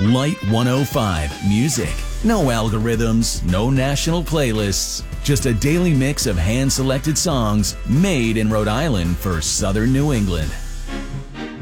Light 105 Music. No algorithms, no national playlists. Just a daily mix of hand-selected songs made in Rhode Island for Southern New England.